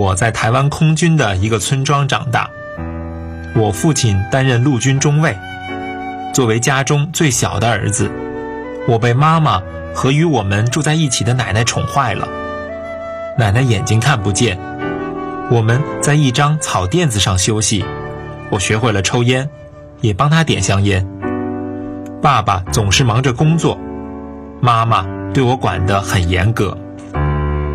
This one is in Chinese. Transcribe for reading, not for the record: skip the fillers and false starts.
我在台湾空军的一个村庄长大，我父亲担任陆军中尉。作为家中最小的儿子，我被妈妈和与我们住在一起的奶奶宠坏了。奶奶眼睛看不见，我们在一张草垫子上休息，我学会了抽烟，也帮她点香烟。爸爸总是忙着工作，妈妈对我管得很严格。